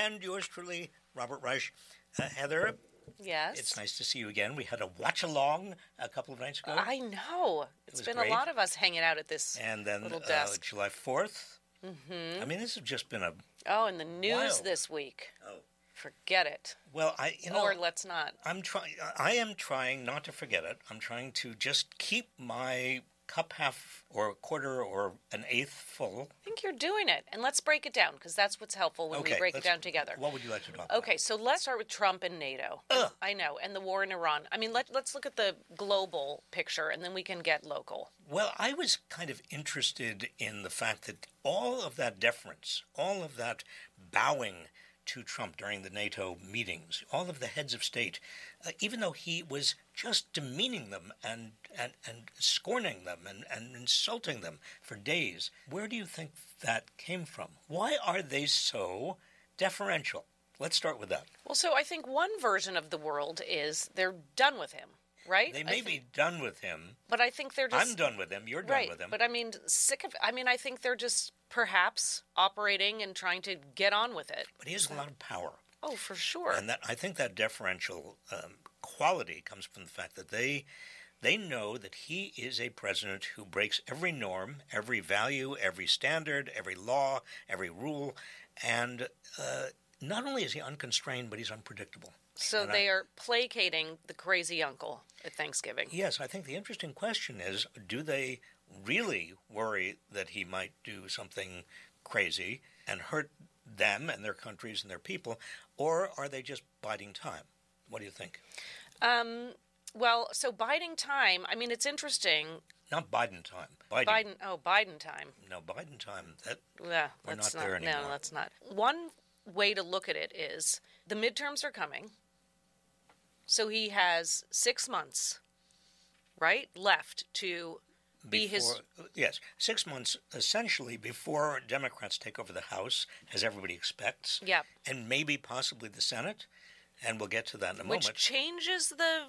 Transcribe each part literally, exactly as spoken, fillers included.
and yours truly, Robert Reich. Uh, Heather, yes, it's nice to see you again. We had a watch-along a couple of nights ago. I know. It's It been great. a lot of us hanging out at this and then, little uh, desk. July fourth. Mm-hmm. I mean, this has just been a... Oh, and the news wild. this week. Oh. Forget it. Well, I, you know... Or let's not. I'm trying. I am trying not to forget it. I'm trying to just keep my cup half or a quarter or an eighth full. I think you're doing it. And let's break it down, because that's what's helpful when Okay, we break it let's- down together. What would you like to talk about? Okay, so let's start with Trump and NATO. Ugh. I know, and the war in Iran. I mean, let, let's look at the global picture, and then we can get local. Well, I was kind of interested in the fact that all of that deference, all of that bowing to Trump during the NATO meetings, all of the heads of state, uh, even though he was just demeaning them and, and, and scorning them and, and insulting them for days, where do you think that came from? Why are they so deferential? Let's start with that. Well, so I think one version of the world is they're done with him, right? They may I think, be done with him. But I think they're just... I'm done with him. You're done right, with him. but I mean, sick of... I mean, I think they're just perhaps operating and trying to get on with it. But he has a lot of power. Oh, for sure. And that I think that deferential um, quality comes from the fact that they they know that he is a president who breaks every norm, every value, every standard, every law, every rule, and uh, not only is he unconstrained, but he's unpredictable. So And they I- are placating the crazy uncle at Thanksgiving. Yes, I think the interesting question is, do they really worry that he might do something crazy and hurt them and their countries and their people, or are they just biding time? What do you think? Um, well, so biding time, I mean, it's interesting. Not Biden time. Biden. Biden, oh, Biden time. No, Biden time. That Yeah, We're let's not there No, anymore. let's not. One way to look at it is the midterms are coming. So he has six months, right, left to be his... before, yes, six months essentially before Democrats take over the House, as everybody expects. Yep. And maybe possibly the Senate, and we'll get to that in a Which moment. changes the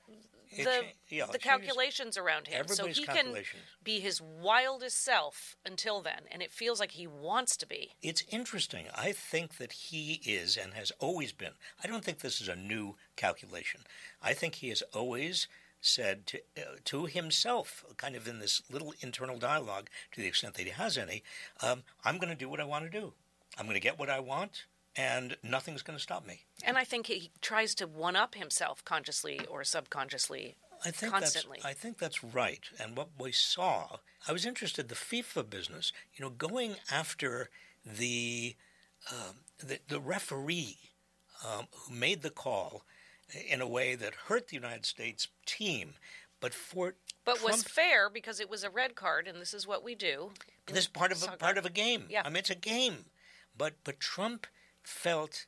It the cha- yeah, it the changes calculations around him. So everybody's he can calculations. be his wildest self until then, and it feels like he wants to be. It's interesting. I think that he is and has always been. I don't think this is a new calculation. I think he has always said to uh, to himself, kind of in this little internal dialogue, to the extent that he has any, um, I'm going to do what I want to do. I'm going to get what I want, and nothing's going to stop me. And I think he tries to one-up himself consciously or subconsciously. I think Constantly. That's, I think that's right. And what we saw, I was interested, the FIFA business, you know, going after the um, the, the referee um, who made the call in a way that hurt the United States team, but for But was Trump, fair because it was a red card, and this is what we do. this is part of a Soccer. part of a game. Yeah. I mean, it's a game, but but Trump felt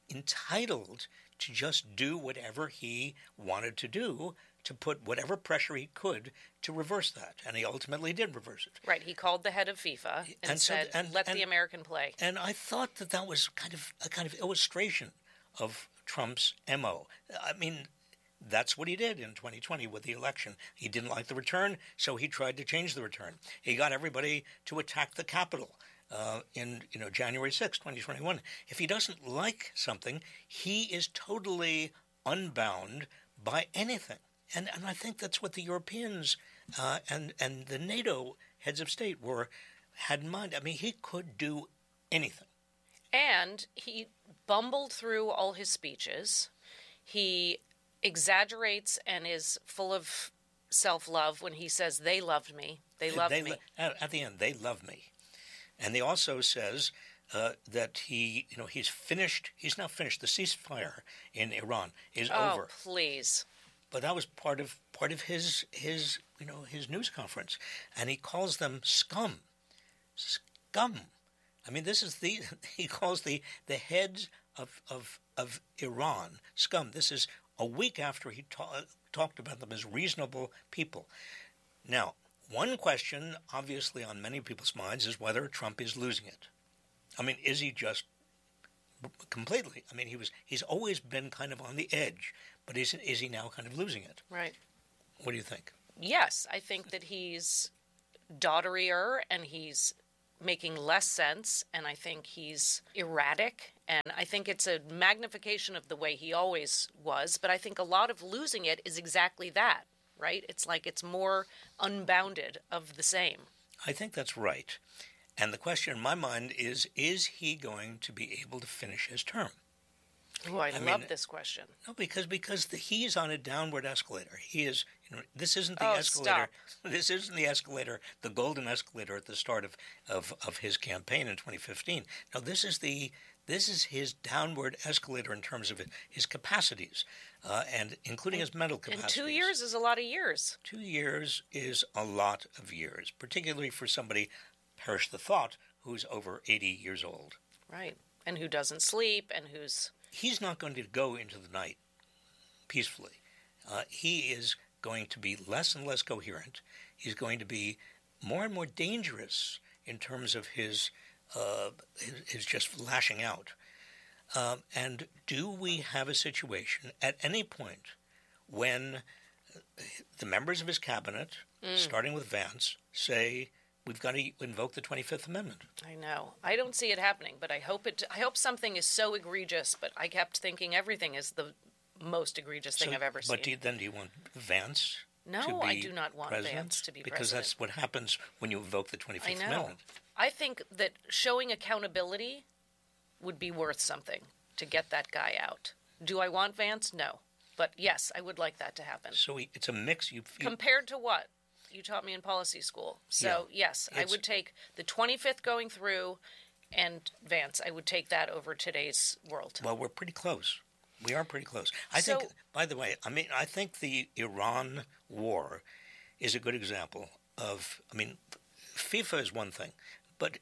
entitled to just do whatever he wanted to do, to put whatever pressure he could to reverse that, and he ultimately did reverse it. Right, he called the head of FIFA and, And so- said, and- let and- the American play. And I thought that that was kind of a kind of illustration of Trump's M O. I mean, that's what he did in twenty twenty with the election. He didn't like the return, so he tried to change the return. He got everybody to attack the Capitol uh, in you know January sixth, twenty twenty-one. If he doesn't like something, he is totally unbound by anything. And and I think that's what the Europeans uh, and and the NATO heads of state were had in mind. I mean, he could do anything. And he bumbled through all his speeches. He exaggerates and is full of self-love when he says, they loved me. They loved They me. lo- at, at the end, they love me. And he also says uh, that he, you know, he's finished. He's now finished. The ceasefire in Iran is oh, over. please. But that was part of part of his his you know his news conference, and he calls them scum, scum. I mean, this is the he calls the the heads of of of Iran scum. This is a week after he ta- talked about them as reasonable people. Now, one question, obviously on many people's minds, is whether Trump is losing it. I mean, is he just completely? I mean, he was he's always been kind of on the edge, but is is he now kind of losing it? Right. What do you think? Yes, I think that he's daughterier and he's making less sense, and I think he's erratic And I think it's a magnification of the way he always was, but I think a lot of losing it is exactly that, right? It's like it's more unbounded of the same. I think that's right. And the question in my mind is, is he going to be able to finish his term? Oh, I, I love mean, this question. No, because because the, he's on a downward escalator. He is. You know, this isn't the Oh, escalator. stop. This isn't the escalator, the golden escalator at the start of, of, of his campaign in twenty fifteen. No, this is the this is his downward escalator in terms of his capacities, uh, and including his mental And capacities. two years is a lot of years. Two years is a lot of years, particularly for somebody, perish the thought, who's over eighty years old. Right. And who doesn't sleep and who's... He's not going to go into the night peacefully. Uh, he is going to be less and less coherent. He's going to be more and more dangerous in terms of his uh, his, his just lashing out. Um, and do we have a situation at any point when the members of his cabinet, mm. starting with Vance, say, we've got to invoke the twenty-fifth Amendment? I know. I don't see it happening, but I hope it. I hope something is so egregious. But I kept thinking everything is the most egregious thing So, I've ever seen. But do you, then do you want Vance no, to be I do not want president? Vance to be because president. Because that's what happens when you invoke the twenty-fifth I know. Amendment. I think that showing accountability would be worth something to get that guy out. Do I want Vance? No. But yes, I would like that to happen. So we, it's a mix. You, you Compared to what? You taught me in policy school. So, Yeah, yes, I it's- would take the twenty-fifth going through and Vance. I would take that over today's world. Well, we're pretty close. We are pretty close. I So- think, by the way, I mean, I think the Iran war is a good example of, I mean, FIFA is one thing, but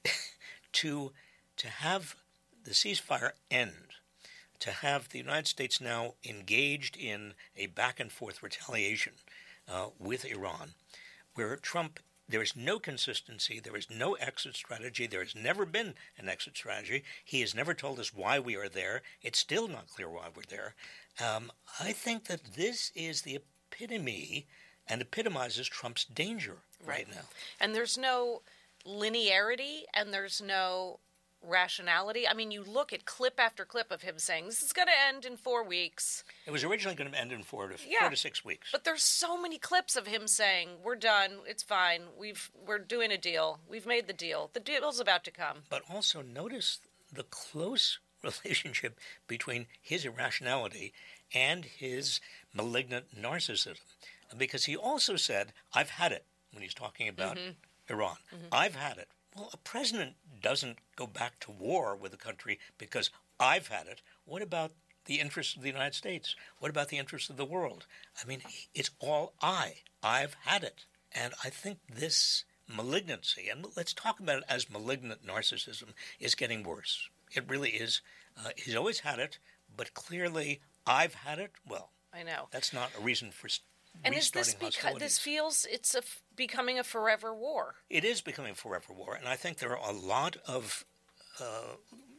to to have the ceasefire end, to have the United States now engaged in a back-and-forth retaliation uh, with Iran, where Trump, there is no consistency, there is no exit strategy, there has never been an exit strategy. He has never told us why we are there. It's still not clear why we're there. Um, I think that this is the epitome and epitomizes Trump's danger right, now. And there's no linearity and there's no rationality. I mean, you look at clip after clip of him saying, this is going to end in four weeks. It was originally going to end in four to, Yeah. four to six weeks. But there's so many clips of him saying, we're done, it's fine, we've, we're doing a deal, we've made the deal, the deal's about to come. But also notice the close relationship between his irrationality and his malignant narcissism. Because he also said, I've had it, when he's talking about Mm-hmm. Iran. I've had it. Well, a president doesn't go back to war with a country because I've had it. What about the interests of the United States? What about the interests of the world? I mean, it's all I. I've had it. And I think this malignancy, and let's talk about it as malignant narcissism, is getting worse. It really is. Uh, he's always had it, but clearly I've had it. Well, I know. that's not a reason for st- And is this restarting because hostilities. this feels it's a f- becoming a forever war? It is becoming a forever war, and I think there are a lot of uh,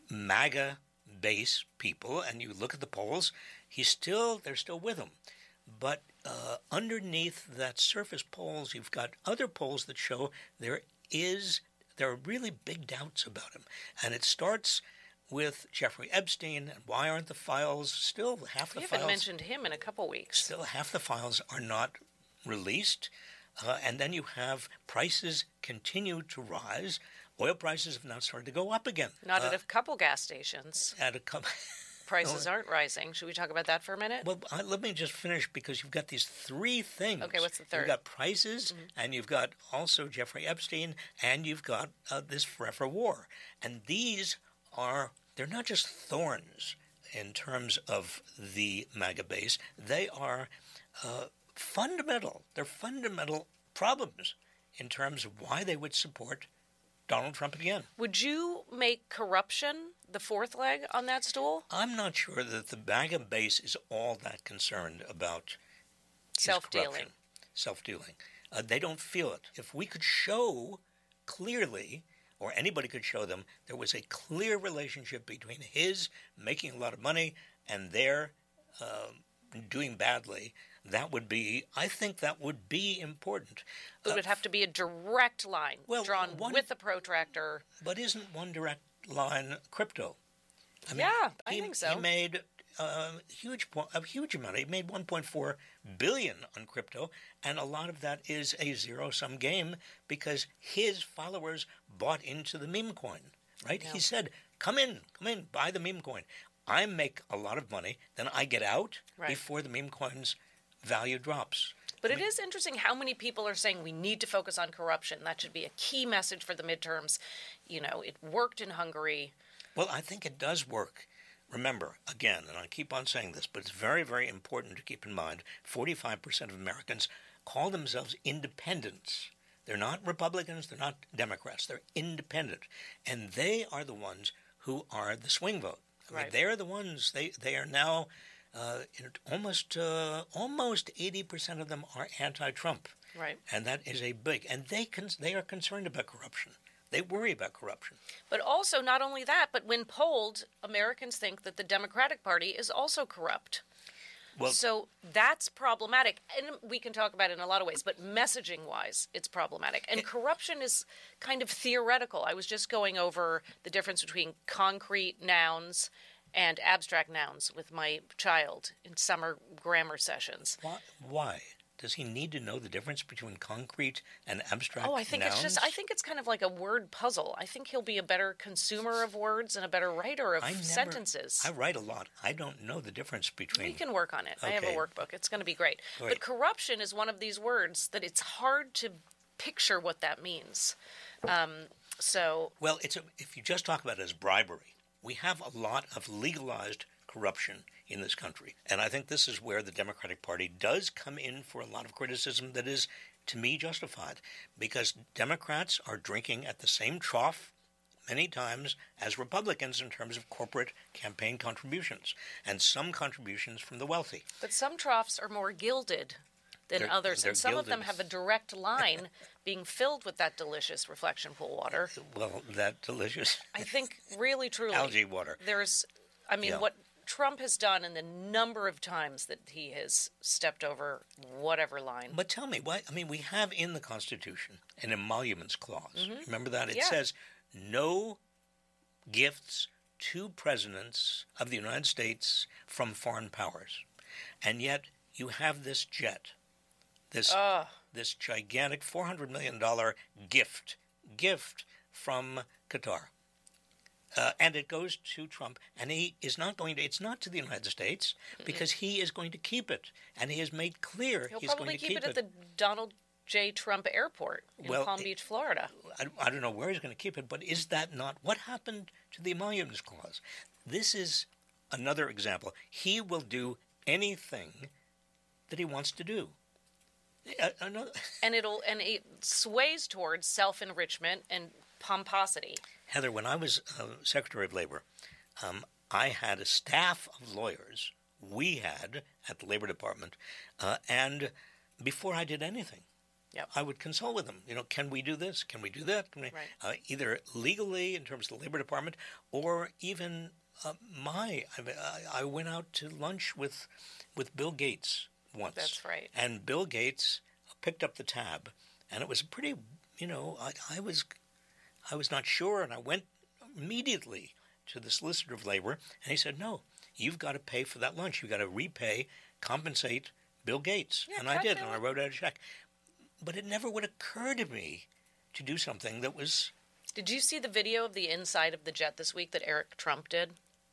MAGA base people, and you look at the polls, he's still they're still with him. But uh, underneath that surface polls, you've got other polls that show there is there are really big doubts about him, and it starts with Jeffrey Epstein, and why aren't the files still half the We haven't files mentioned him in a couple weeks. still half the files are not released, uh, and then you have prices continue to rise. Oil prices have now started to go up again. Not uh, at a couple gas stations. at a couple. Prices aren't rising. Should we talk about that for a minute? Well, I, let me just finish because you've got these three things. Okay, what's the third? You've got prices, mm-hmm. and you've got also Jeffrey Epstein, and you've got uh, this forever war. And these are, they're not just thorns in terms of the MAGA base. They are uh, fundamental. They're fundamental problems in terms of why they would support Donald Trump again. Would you make corruption the fourth leg on that stool? I'm not sure that the MAGA base is all that concerned about his Self-dealing. corruption. Self-dealing. Uh, they don't feel it. If we could show clearly, or anybody could show them, there was a clear relationship between his making a lot of money and their uh, doing badly, that would be, I think that would be important. It Uh, would have to be a direct line well, drawn one- with a protractor. But isn't one direct line crypto? I mean, yeah, I he, think so. He made uh, huge po- a huge amount. He made one point four billion on crypto, and a lot of that is a zero-sum game because his followers bought into the meme coin. Right? He said, "Come in, come in, buy the meme coin. I make a lot of money, then I get out right. before the meme coin's value drops." But I it mean, is interesting how many people are saying we need to focus on corruption. That should be a key message for the midterms. You know, it worked in Hungary. Well, I think it does work. Remember, again, and I keep on saying this, but it's very, very important to keep in mind, forty-five percent of Americans call themselves independents. They're not Republicans, they're not Democrats, they're independent. And they are the ones who are the swing vote. I mean, right. they're the ones, they, they are now, uh, almost uh, almost eighty percent of them are anti-Trump. Right. And that is a big, and they con- they are concerned about corruption. They worry about corruption. But also, not only that, but when polled, Americans think that the Democratic Party is also corrupt. Well, so that's problematic. And we can talk about it in a lot of ways, but messaging-wise, it's problematic. And it, corruption is kind of theoretical. I was just going over the difference between concrete nouns and abstract nouns with my child in summer grammar sessions. Why? Why? Does he need to know the difference between concrete and abstract nouns? Oh, I think nouns? it's just, I think it's kind of like a word puzzle. I think he'll be a better consumer of words and a better writer of I never, sentences. I write a lot. I don't know the difference between... We can work on it. Okay. I have a workbook. It's going to be great. great. But corruption is one of these words that it's hard to picture what that means. Um, so... Well, it's a, if you just talk about it as bribery, we have a lot of legalized corruption in this country. And I think this is where the Democratic Party does come in for a lot of criticism that is, to me, justified. Because Democrats are drinking at the same trough many times as Republicans in terms of corporate campaign contributions, and some contributions from the wealthy. But some troughs are more gilded than they're, others, they're and some gilded. of them have a direct line being filled with that delicious reflection pool water. Well, that delicious... I think, really, truly... algae water. There's, I mean, yeah. what Trump has done and the number of times that he has stepped over whatever line. But tell me, why? I mean, we have in the Constitution an emoluments clause. Mm-hmm. Remember that? It yeah. says no gifts to presidents of the United States from foreign powers. And yet you have this jet, this uh. this gigantic four hundred million dollars gift, gift from Qatar. Uh, and it goes to Trump, and he is not going to, it's not to the United States, because mm-hmm. he is going to keep it. And he has made clear He'll he's probably going to keep keep it. He'll probably keep it at the Donald J. Trump Airport in well, Palm Beach, Florida. I, I don't know where he's going to keep it, but is that not, what happened to the emoluments clause? This is another example. He will do anything that he wants to do. Uh, another... and it'll, and it sways towards self-enrichment and pomposity. Heather, when I was uh, Secretary of Labor, um, I had a staff of lawyers we had at the Labor Department, uh, and before I did anything, yep. I would consult with them. You know, can we do this? Can we do that? Can we, right. uh, either legally in terms of the Labor Department, or even uh, my. I, I went out to lunch with with Bill Gates once. That's right. And Bill Gates picked up the tab, and it was pretty. You know, I, I was. I was not sure, and I went immediately to the Solicitor of Labor, and he said, no, you've got to pay for that lunch. You've got to repay, compensate Bill Gates. Yeah, and I did, and I wrote out a check. But it never would occur to me to do something that was... Did you see the video of the inside of the jet this week that Eric Trump did?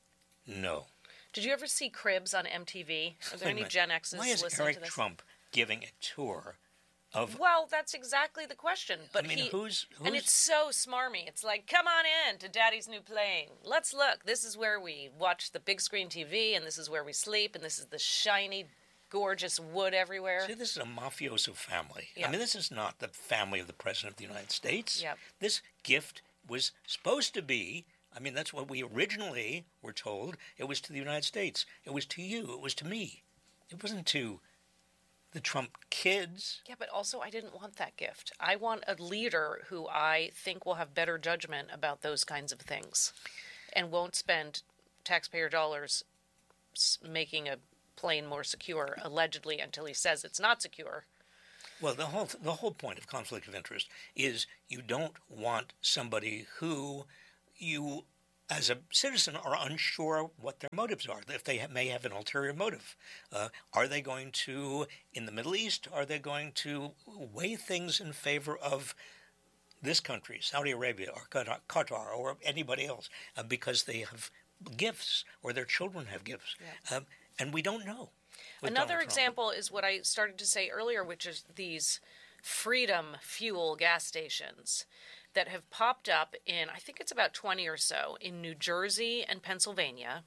No. Did you ever see Cribs on M T V? Are there any Gen X's Why is listening Eric to this? Trump giving a tour of... Well, that's exactly the question. But I mean, he, who's, who's... And it's so smarmy. It's like, come on in to Daddy's new plane. Let's look. This is where we watch the big screen T V, and this is where we sleep, and this is the shiny, gorgeous wood everywhere. See, this is a mafioso family. Yep. I mean, this is not the family of the President of the United States. Yep. This gift was supposed to be... I mean, that's what we originally were told. It was to the United States. It was to you. It was to me. It wasn't to... the Trump kids. Yeah, but also I didn't want that gift. I want a leader who I think will have better judgment about those kinds of things and won't spend taxpayer dollars making a plane more secure, allegedly, until he says it's not secure. Well, the whole the whole point of conflict of interest is you don't want somebody who you as a citizen, are unsure what their motives are, if they may have an ulterior motive. Uh, are they going to, in the Middle East, are they going to weigh things in favor of this country, Saudi Arabia or Qatar or anybody else, uh, because they have gifts or their children have gifts? Yeah. Um, and we don't know. Another example is what I started to say earlier, which is these Freedom Fuel gas stations that have popped up in, I think it's about twenty or so, in New Jersey and Pennsylvania.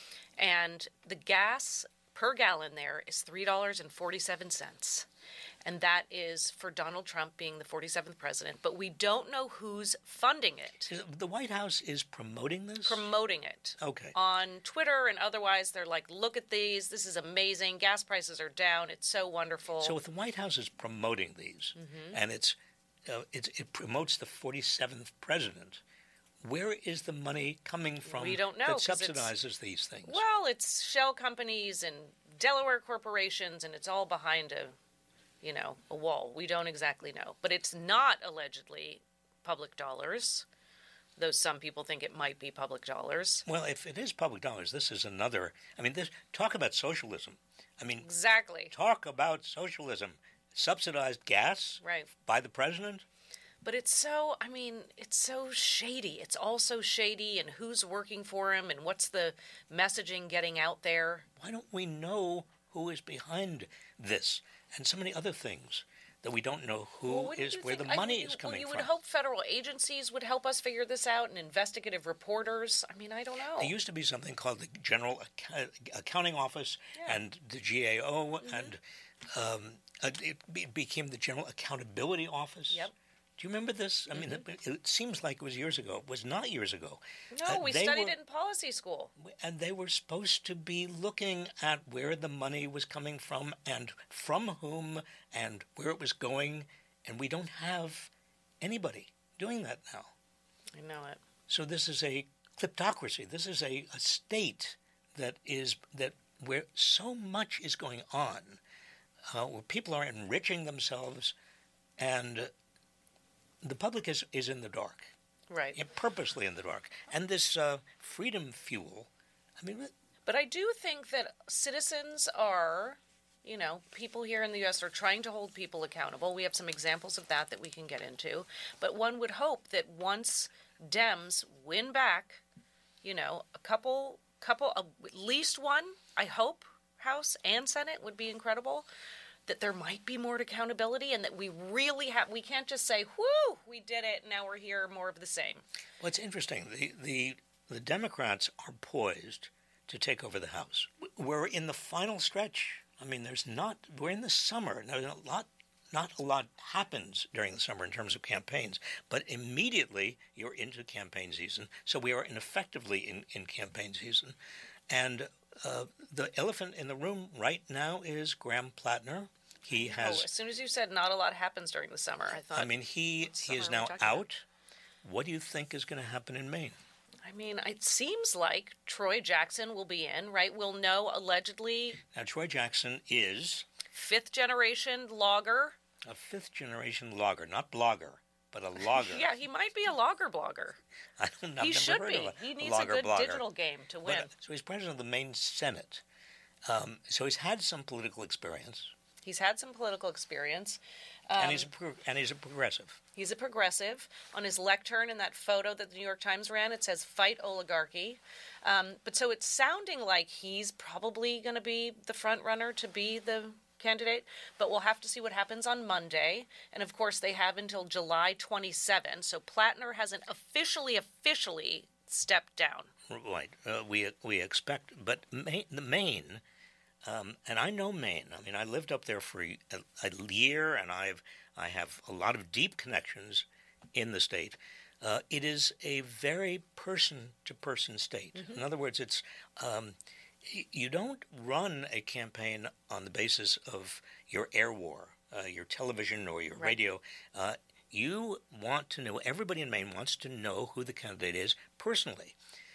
And the gas per gallon there is three dollars and forty-seven cents. And that is for Donald Trump being the forty-seventh president. But we don't know who's funding it. The White House is promoting this? Promoting it. Okay. On Twitter and otherwise, they're like, look at these. This is amazing. Gas prices are down. It's so wonderful. So if the White House is promoting these, mm-hmm. and it's, uh, it's it promotes the forty-seventh president, where is the money coming from we don't know, that subsidizes these things? Well, it's shell companies and Delaware corporations, and it's all behind a... you know, a wall. We don't exactly know. But it's not allegedly public dollars, though some people think it might be public dollars. Well, if it is public dollars, this is another... I mean, this talk about socialism. I mean... Exactly. Talk about socialism. Subsidized gas right. by the president? But it's so, I mean, it's so shady. It's all so shady, and who's working for him, and what's the messaging getting out there? Why don't we know who is behind this? And so many other things that we don't know who well, is where think, the money I, you, is coming well, you from. would hope federal agencies would help us figure this out, and investigative reporters. I mean, I don't know. There used to be something called the General Ac- Accounting Office yeah. and the G A O, mm-hmm. and um, it be- became the General Accountability Office. Yep. Do you remember this? I mean, mm-hmm. it, it seems like it was years ago. It was not years ago. No, uh, we studied were, it in policy school. And they were supposed to be looking at where the money was coming from and from whom and where it was going. And we don't have anybody doing that now. I know it. So this is a kleptocracy. This is a, a state that is that where so much is going on, uh, where people are enriching themselves, and the public is, is in the dark. Right. Yeah, purposely in the dark. And this uh, freedom fuel, I mean... But I do think that citizens are, you know, people here in the U S are trying to hold people accountable. We have some examples of that that we can get into. But one would hope that once Dems win back, you know, a couple, couple, uh, at least one, I hope, House and Senate would be incredible, that there might be more accountability and that we really have, we can't just say, whoo, we did it, now we're here, more of the same. Well, it's interesting. The, the, the Democrats are poised to take over the House. We're in the final stretch. I mean, there's not, we're in the summer. Now, a lot, not a lot happens during the summer in terms of campaigns, but immediately you're into campaign season. So we are in effectively in, in campaign season. And uh, the elephant in the room right now is Graham Plattner. He has. Oh, as soon as you said not a lot happens during the summer, I thought. I mean, he he is now out. About? What do you think is going to happen in Maine? I mean, it seems like Troy Jackson will be in, right? We'll know allegedly. Now, Troy Jackson is fifth generation logger. A fifth generation logger, not blogger, but a logger. Yeah, he might be a logger blogger. I don't know. He should be. A, he a needs a good blogger. digital game to win. But, uh, so he's president of the Maine Senate. Um, so he's had some political experience. He's had some political experience. Um, and he's a pro- and he's a progressive. He's a progressive. On his lectern in that photo that the New York Times ran, it says "Fight Oligarchy." Um, but so it's sounding like he's probably going to be the front runner to be the candidate. But we'll have to see what happens on Monday. And of course, they have until July twenty-seventh. So Plattner hasn't officially, officially stepped down. Right. Uh, we we expect, but Maine, the Maine. Um, and I know Maine. I mean, I lived up there for a, a year, and I've I have a lot of deep connections in the state. Uh, it is a very person-to-person state. Mm-hmm. In other words, it's um, you don't run a campaign on the basis of your air war, uh, your television or your right. radio. Uh, you want to know. Everybody in Maine wants to know who the candidate is personally,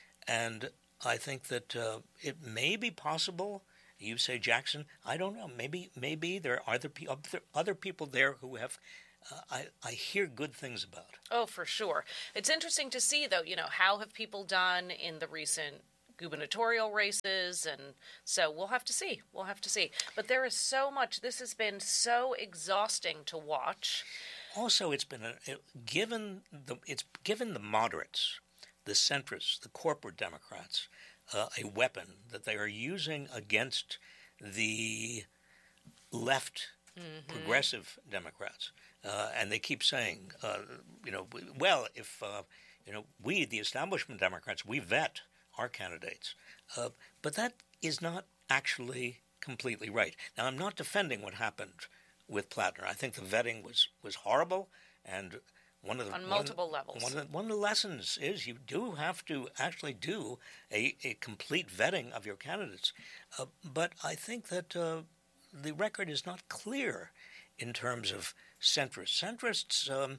and I think that uh, it may be possible. You say Jackson. I don't know. Maybe maybe there are other, other other people there who have uh, I, I hear good things about. Oh, for sure. It's interesting to see, though, you know, how have people done in the recent gubernatorial races, and so we'll have to see. We'll have to see. But there is so much. This has been so exhausting to watch. Also, it's been a, it, given the it's given the moderates, the centrists, the corporate Democrats, uh, a weapon that they are using against the left mm-hmm. progressive Democrats, uh, and they keep saying, uh, you know, well, if uh, you know, we, the establishment Democrats, we vet our candidates. Uh, but that is not actually completely right. Now, I'm not defending what happened with Plattner. I think the vetting was, was horrible, and one of the on multiple one, levels. One of, the, one of the lessons is you do have to actually do a, a complete vetting of your candidates. Uh, but I think that uh, the record is not clear in terms of centrists. Centrists. Um,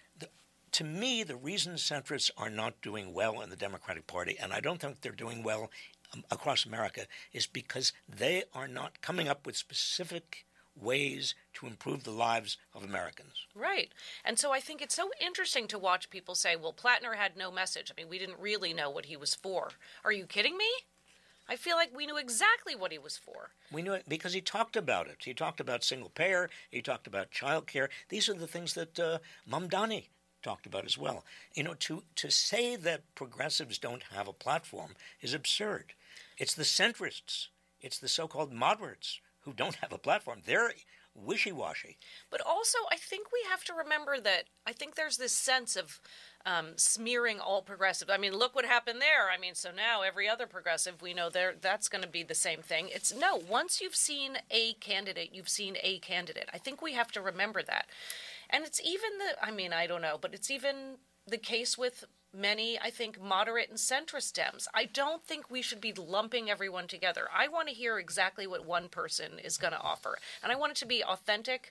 To me, the reason centrists are not doing well in the Democratic Party, and I don't think they're doing well um, across America, is because they are not coming up with specific ways to improve the lives of Americans. Right. And so I think it's so interesting to watch people say, well, Plattner had no message. I mean, we didn't really know what he was for. Are you kidding me? I feel like we knew exactly what he was for. We knew it because he talked about it. He talked about single payer. He talked about child care. These are the things that uh, Mamdani talked about as well. You know, to, to say that progressives don't have a platform is absurd. It's the centrists, it's the so-called moderates who don't have a platform. They're wishy-washy. But also, I think we have to remember that I think there's this sense of um, smearing all progressives. I mean, look what happened there. I mean, so now every other progressive, we know there that's going to be the same thing. It's no, once you've seen a candidate, you've seen a candidate. I think we have to remember that. And it's even the, I mean, I don't know, but it's even the case with many, I think, moderate and centrist Dems. I don't think we should be lumping everyone together. I want to hear exactly what one person is going to offer. And I want it to be authentic.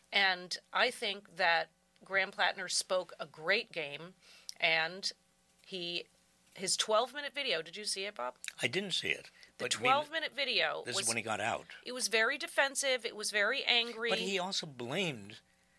And I think that Graham Plattner spoke a great game. And he, his twelve-minute video, did you see it, Bob? I didn't see it. The twelve-minute video This was, is when he got out. It was very defensive. It was very angry. But he also blamed...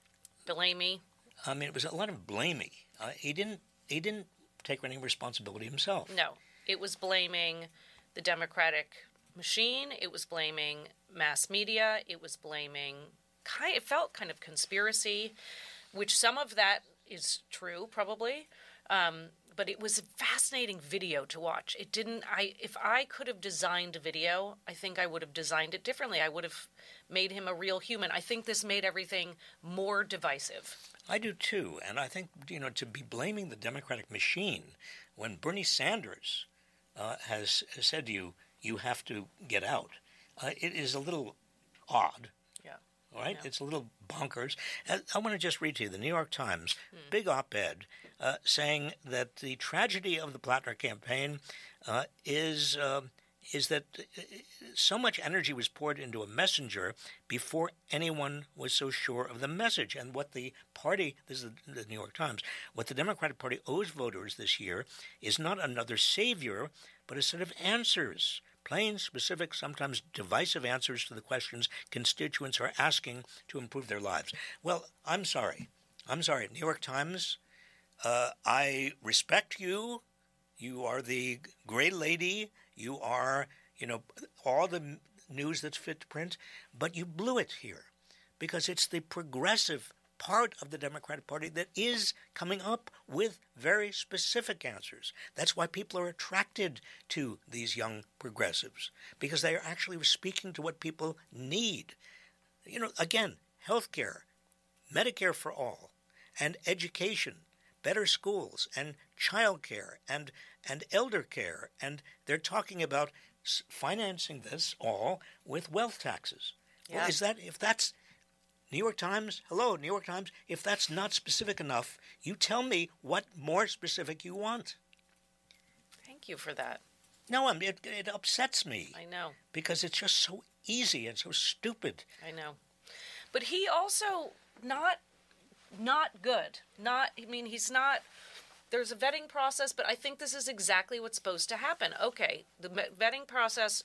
Blamey. I mean, it was a lot of blamey. Uh, he didn't. He didn't take any responsibility himself. No, it was blaming the Democratic machine. It was blaming mass media. It was blaming. Kind. It felt kind of conspiracy, which some of that is true, probably. Um, but it was a fascinating video to watch. It didn't. I if I could have designed a video, I think I would have designed it differently. I would have made him a real human. I think this made everything more divisive. I do too, and I think, you know, to be blaming the Democratic machine when Bernie Sanders uh, has, has said to you, you have to get out, uh, it is a little odd. Yeah. All right? Yeah. It's a little bonkers. Uh, I want to just read to you the New York Times, hmm. big op-ed, uh, saying that the tragedy of the Plattner campaign uh, is... Uh, is that so much energy was poured into a messenger before anyone was so sure of the message. And what the party, this is the New York Times, what the Democratic Party owes voters this year is not another savior, but a set of answers, plain, specific, sometimes divisive answers to the questions constituents are asking to improve their lives. Well, I'm sorry. I'm sorry. New York Times, uh, I respect you. You are the great lady. You are, you know, all the news that's fit to print, but you blew it here because it's the progressive part of the Democratic Party that is coming up with very specific answers. That's why people are attracted to these young progressives, because they are actually speaking to what people need. You know, again, health care, Medicare for all, and education, better schools, and child care, and and elder care, and they're talking about financing this all with wealth taxes. Yeah. Well, is that, if that's New York Times, hello, New York Times, if that's not specific enough, you tell me what more specific you want. Thank you for that. No, I'm, it, it upsets me. I know. Because it's just so easy and so stupid. I know. But he also not not good. Not, I mean, he's not... There's a vetting process, but I think this is exactly what's supposed to happen. Okay, the vetting process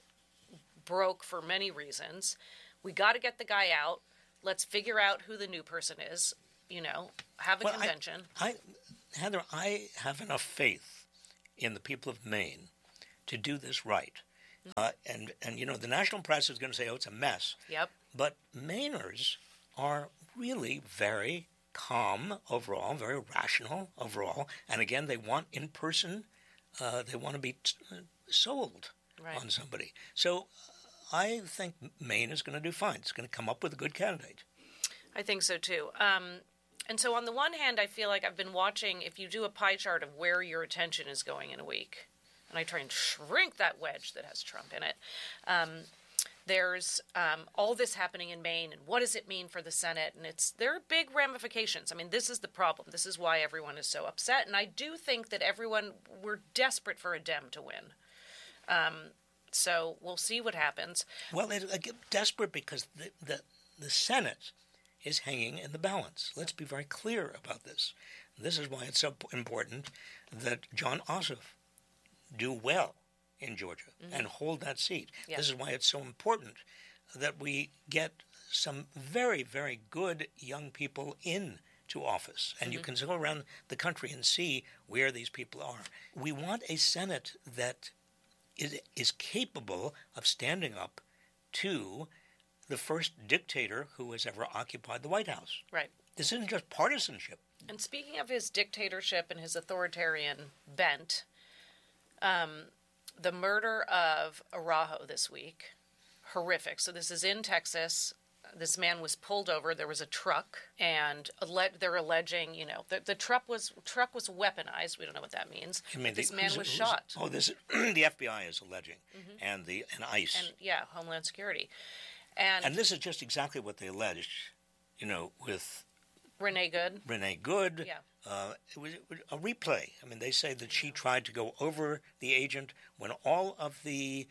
broke for many reasons. We got to get the guy out. Let's figure out who the new person is. you know, have a well, convention. I, I, Heather, I have enough faith in the people of Maine to do this right. Mm-hmm. Uh, and, and, you know, the national press is going to say, oh, it's a mess. Yep. But Mainers are really very calm overall, very rational overall. And again, they want in-person, uh, they want to be t- sold right. on somebody. So I think Maine is going to do fine. It's going to come up with a good candidate. I think so, too. Um, and so on the one hand, I feel like I've been watching, if you do a pie chart of where your attention is going in a week, and I try and shrink that wedge that has Trump in it, um, there's um, all this happening in Maine, and what does it mean for the Senate? And it's there are big ramifications. I mean, this is the problem. This is why everyone is so upset. And I do think that everyone, we're desperate for a Dem to win. Um, so we'll see what happens. Well, it, uh, desperate because the, the the Senate is hanging in the balance. Let's be very clear about this. This is why it's so important that Jon Ossoff do well in Georgia mm-hmm. and hold that seat. Yeah. This is why it's so important that we get some very, very good young people in to office. And mm-hmm. you can go around the country and see where these people are. We want a Senate that is, is capable of standing up to the first dictator who has ever occupied the White House. Right. This isn't just partisanship. And speaking of his dictatorship and his authoritarian bent, um, the murder of Araujo this week, horrific. So this is in Texas. This man was pulled over. There was a truck, and alle- they're alleging, you know, the, the truck was truck was weaponized. We don't know what that means. I mean, this the, man was shot. Oh, this the F B I is alleging, mm-hmm. and the and ICE, and yeah, Homeland Security, and and this is just exactly what they alleged, you know, with Renee Good. Renee Good. Yeah. Uh, it, was, it was a replay. I mean, they say that she tried to go over the agent when all of the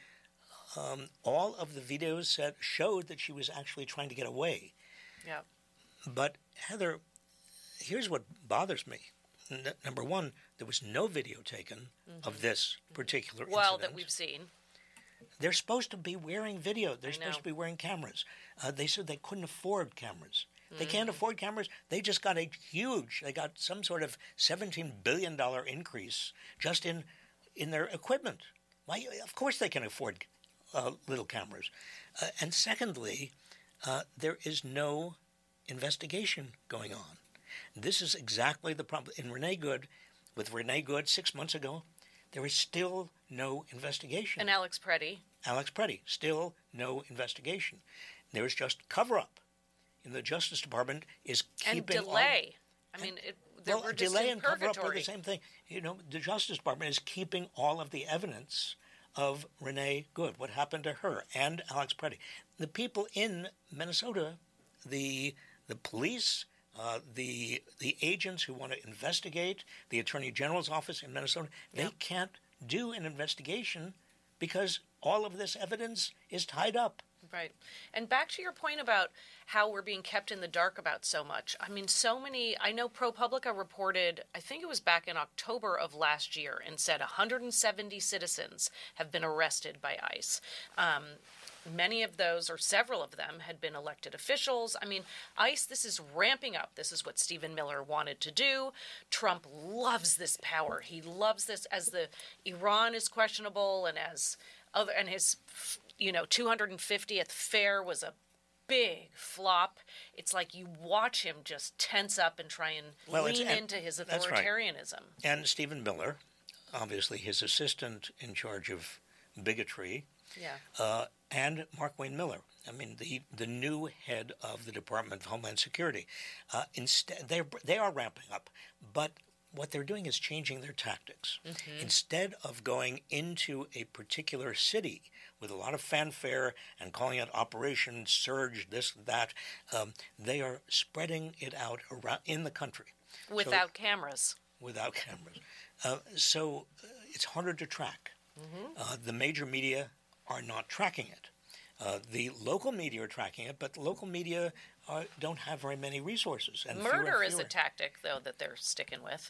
um, all of the videos said, showed that she was actually trying to get away. Yeah. But Heather, here's what bothers me. N- number one, there was no video taken mm-hmm. of this particular well, incident. that we've seen. They're supposed to be wearing video. They're I supposed know. to be wearing cameras. Uh, they said they couldn't afford cameras. They can't afford cameras. They just got a huge, they got some sort of seventeen billion dollars increase just in in their equipment. Why? Of course they can afford uh, little cameras. Uh, and secondly, uh, there is no investigation going on. This is exactly the problem. In Renee Good, with Renee Good six months ago, there is still no investigation. And Alex Preddy. Alex Preddy, still no investigation. There is just cover-up. In the Justice Department is keeping and delay. All, I mean, it, well, we're just delay in and cover up are the purgatory. same thing. You know, the Justice Department is keeping all of the evidence of Renee Good, what happened to her, and Alex Preddy. The people in Minnesota, the the police, uh, the the agents who want to investigate, the Attorney General's office in Minnesota, they yep. can't do an investigation because all of this evidence is tied up. Right. And back to your point about how we're being kept in the dark about so much. I mean, so many, I know ProPublica reported, I think it was back in October of last year, and said one hundred seventy citizens have been arrested by ICE. Um, many of those, or several of them, had been elected officials. I mean, ICE, this is ramping up. This is what Stephen Miller wanted to do. Trump loves this power. He loves this as the Iran is questionable and as other, and his, you know, two hundred fiftieth fair was a big flop. It's like you watch him just tense up and try and well, lean and, into his authoritarianism. Right. And Stephen Miller, obviously his assistant in charge of bigotry, yeah, uh, and Mark Wayne Miller. I mean, the the new head of the Department of Homeland Security. Uh, instead, they they are ramping up, but what they're doing is changing their tactics. Mm-hmm. Instead of going into a particular city with a lot of fanfare and calling it Operation Surge, this, that, um, they are spreading it out around in the country. Without so, cameras. Without cameras. Uh, so uh, it's harder to track. Mm-hmm. Uh, the major media are not tracking it. Uh, the local media are tracking it, but the local media uh, don't have very many resources. And Murder fewer and is fewer. a tactic, though, that they're sticking with.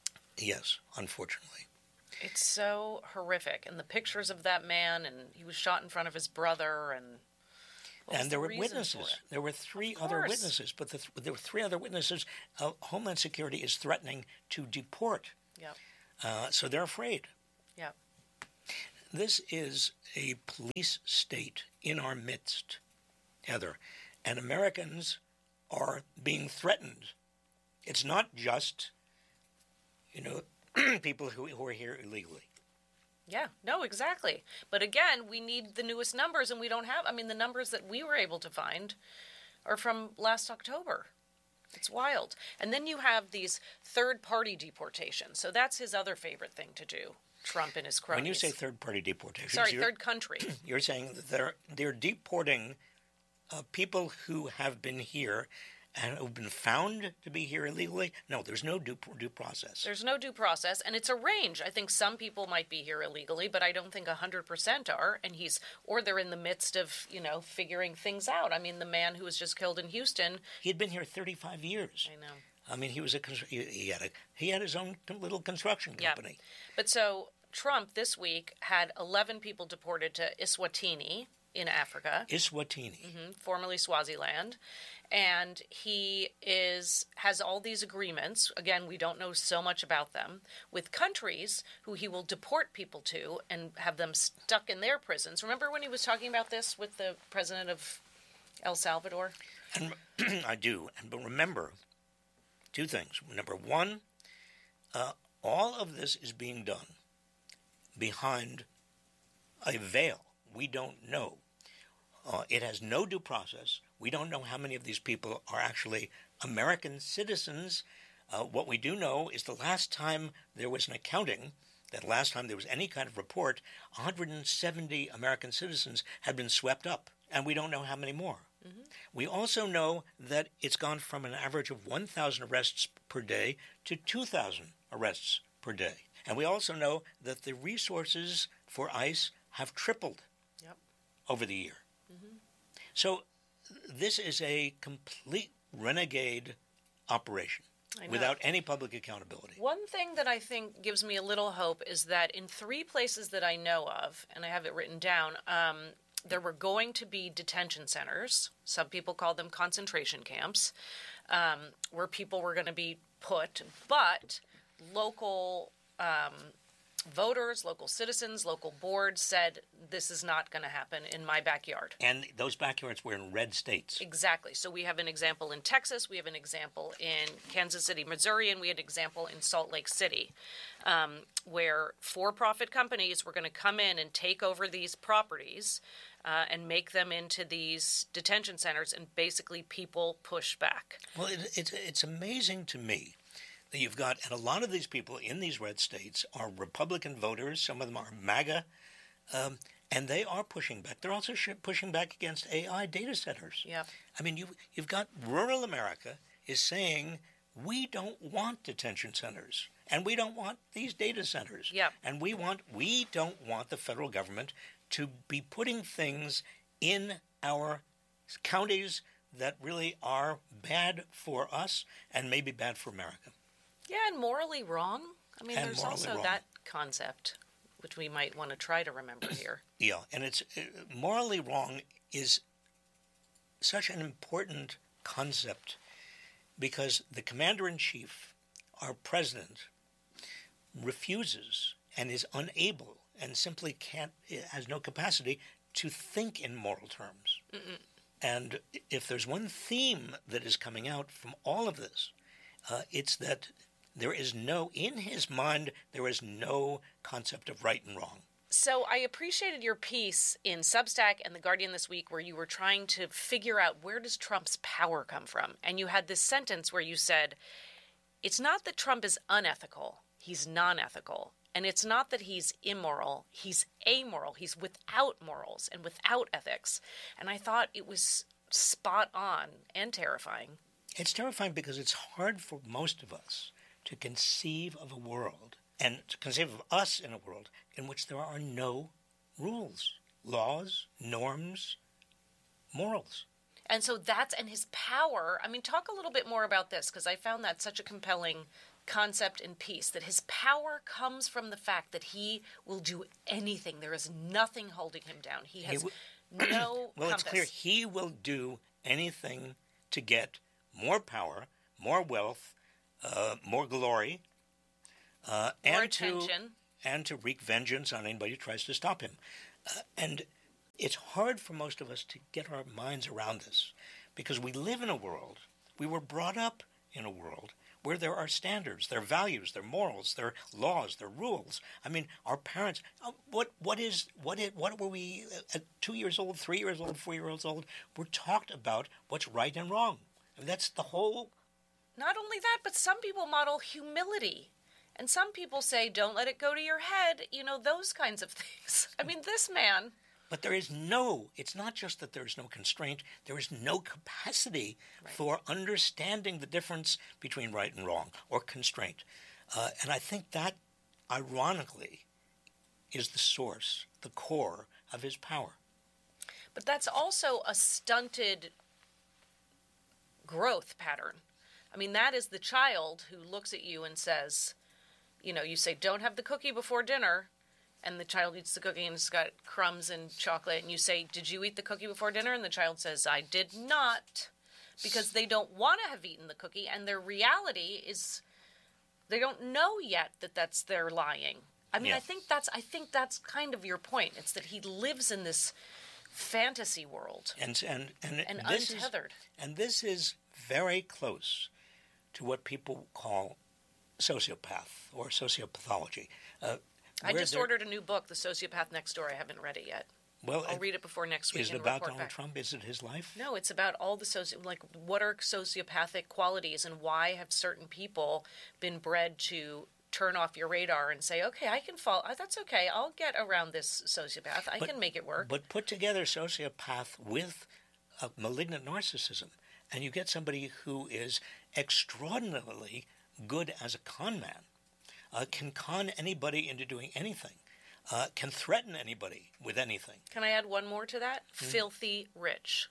Yes, unfortunately. It's so horrific. And the pictures of that man, and he was shot in front of his brother, and What and there the were witnesses. There were three other witnesses, but the th- there were three other witnesses. Uh, Homeland Security is threatening to deport. Yep. Uh, so they're afraid. Yep. This is a police state in our midst, Heather, and Americans are being threatened. It's not just, you know, people who, who are here illegally. Yeah, no, exactly. But again, we need the newest numbers, and we don't have, I mean, the numbers that we were able to find are from last October. It's wild. And then you have these third-party deportations. So that's his other favorite thing to do, Trump and his cronies. When you say third-party deportations... Sorry, third country. You're saying that they're, they're deporting uh, people who have been here and who've been found to be here illegally? No, there's no due, due process. There's no due process, and it's a range. I think some people might be here illegally, but I don't think one hundred percent are, and he's, or they're in the midst of, you know, figuring things out. I mean, the man who was just killed in Houston... He had been here thirty-five years. I know. I mean, he was a, he had a, he had his own little construction company. Yeah. But so, Trump this week had eleven people deported to Eswatini in Africa. Eswatini. Mm-hmm, formerly Swaziland. And he is has all these agreements, again, we don't know so much about them, with countries who he will deport people to and have them stuck in their prisons. Remember when he was talking about this with the president of El Salvador? And I do. But remember, two things. Number one, uh, all of this is being done behind a veil. We don't know. Uh, it has no due process. We don't know how many of these people are actually American citizens. Uh, what we do know is the last time there was an accounting, that last time there was any kind of report, one hundred seventy American citizens had been swept up, and we don't know how many more. Mm-hmm. We also know that it's gone from an average of one thousand arrests per day to two thousand arrests per day. And we also know that the resources for ICE have tripled yep. over the year. Mm-hmm. So this is a complete renegade operation without any public accountability. One thing that I think gives me a little hope is that in three places that I know of, and I have it written down, um, there were going to be detention centers. Some people call them concentration camps, um, where people were going to be put, but local um, voters, local citizens, local boards said, this is not going to happen in my backyard. And those backyards were in red states. Exactly. So we have an example in Texas, we have an example in Kansas City, Missouri, and we had an example in Salt Lake City, um, where for-profit companies were going to come in and take over these properties uh, and make them into these detention centers, and basically people push back. Well, it, it's, it's amazing to me. You've got, and a lot of these people in these red states are Republican voters. Some of them are MAGA, um, and they are pushing back. They're also sh- pushing back against A I data centers. Yep. I mean, you've, you've got rural America is saying, we don't want detention centers, and we don't want these data centers. Yep. And we want, we don't want the federal government to be putting things in our counties that really are bad for us and maybe bad for America. Yeah, and morally wrong. I mean, and there's also wrong. that concept, which we might want to try to remember here. Yeah, and it's uh, morally wrong is such an important concept because the commander-in-chief, our president, refuses and is unable and simply can't, has no capacity to think in moral terms. Mm-mm. And if there's one theme that is coming out from all of this, uh, it's that there is no, in his mind, there is no concept of right and wrong. So I appreciated your piece in Substack and The Guardian this week where you were trying to figure out where does Trump's power come from? And you had this sentence where you said, it's not that Trump is unethical, he's non-ethical. And it's not that he's immoral, he's amoral. He's without morals and without ethics. And I thought it was spot on and terrifying. It's terrifying because it's hard for most of us to conceive of a world and to conceive of us in a world in which there are no rules, laws, norms, morals. And so that's, and his power, I mean, talk a little bit more about this because I found that such a compelling concept in peace, that his power comes from the fact that he will do anything. There is nothing holding him down. He has he w- no Well, compass. It's clear he will do anything to get more power, more wealth, uh, more glory, uh, more and attention. To, and to wreak vengeance on anybody who tries to stop him. Uh, and it's hard for most of us to get our minds around this because we live in a world, we were brought up in a world where there are standards, there are values, there are morals, there are laws, there are rules. I mean, our parents, what what is, what is, what were we, at two years old, three years old, four years old, we're talked about what's right and wrong. And that's the whole... Not only that, but some people model humility. And some people say, don't let it go to your head, you know, those kinds of things. I mean, this man... But there is no, it's not just that there is no constraint, there is no capacity right. for understanding the difference between right and wrong or constraint. Uh, and I think that, ironically, is the source, the core of his power. But that's also a stunted growth pattern. I mean, that is the child who looks at you and says, you know, you say, don't have the cookie before dinner. And the child eats the cookie and it's got crumbs and chocolate. And you say, did you eat the cookie before dinner? And the child says, I did not. Because they don't want to have eaten the cookie. And their reality is they don't know yet that that's their lying. I mean, yeah. I think that's I think that's kind of your point. It's that he lives in this fantasy world. And and and, and this untethered. Is, and this is very close to what people call sociopath or sociopathology. Uh, I just ordered a new book, The Sociopath Next Door. I haven't read it yet. Well, I'll read it before next week. Is it and about report Donald back. Trump? Is it his life? No, it's about all the soci like what are sociopathic qualities and why have certain people been bred to turn off your radar and say, okay, I can fall. That's okay. I'll get around this sociopath. I but, can make it work. But put together sociopath with a malignant narcissism, and you get somebody who is extraordinarily good as a con man, uh, can con anybody into doing anything. Uh, can threaten anybody with anything. Can I add one more to that? Mm. Filthy rich.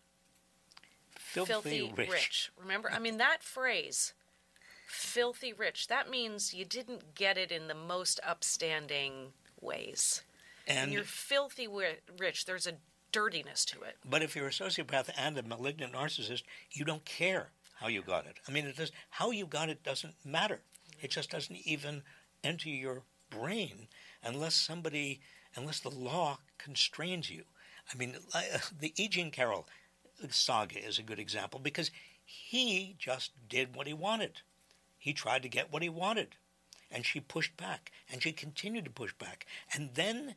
Filthy, filthy rich. rich. Remember? I mean, that phrase, filthy rich, that means you didn't get it in the most upstanding ways. And when you're filthy rich, there's a dirtiness to it. But if you're a sociopath and a malignant narcissist, you don't care how you got it. I mean, it does, how you got it doesn't matter. It just doesn't even enter your brain unless somebody, unless the law constrains you. I mean, uh, the E. Jean Carroll saga is a good example because he just did what he wanted. He tried to get what he wanted, and she pushed back, and she continued to push back. And then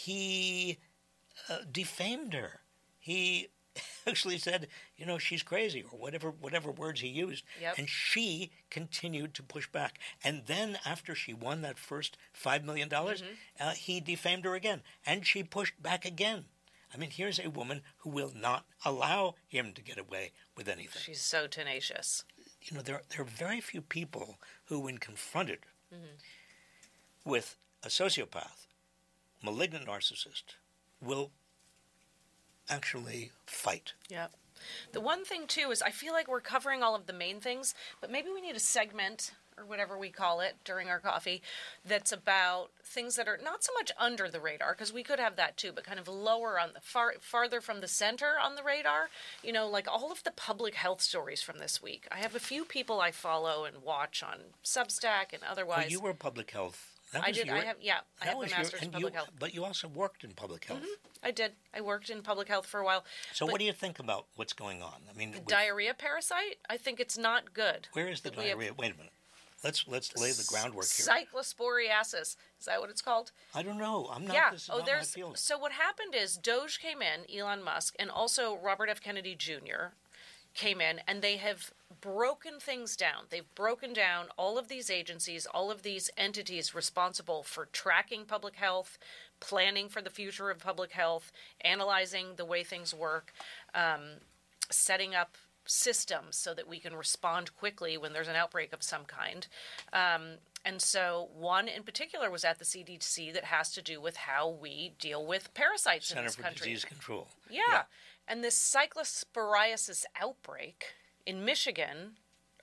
he uh, defamed her. He actually said, you know, she's crazy, or whatever whatever words he used. Yep. And she continued to push back. And then after she won that first five million dollars, mm-hmm. uh, he defamed her again. And she pushed back again. I mean, here's a woman who will not allow him to get away with anything. She's so tenacious. You know, there, there are very few people who, when confronted mm-hmm. with a sociopath, malignant narcissist, will actually fight. Yeah. The one thing, too, is I feel like we're covering all of the main things, but maybe we need a segment, or whatever we call it, during our coffee, that's about things that are not so much under the radar, because we could have that, too, but kind of lower on the, far, farther from the center on the radar. You know, like all of the public health stories from this week. I have a few people I follow and watch on Substack and otherwise. Well, you were public health. That I was did. Your, I have. Yeah, I have a master's your, in public you, health. But you also worked in public health. Mm-hmm. I did. I worked in public health for a while. So, what do you think about what's going on? I mean, diarrhea parasite. I think it's not good. Where is the diarrhea? Have, Wait a minute. Let's let's lay the groundwork here. Cyclosporiasis. Is that what it's called? I don't know. I'm not. Yeah. This is oh, not there's. my field. So what happened is Doge came in, Elon Musk, and also Robert F. Kennedy Junior came in, and they have broken things down. They've broken down all of these agencies, all of these entities responsible for tracking public health, planning for the future of public health, analyzing the way things work, um, setting up systems so that we can respond quickly when there's an outbreak of some kind. Um, and so one in particular was at the C D C that has to do with how we deal with parasites Center in this for country. Disease Control. Yeah. yeah. And this cyclosporiasis outbreak in Michigan,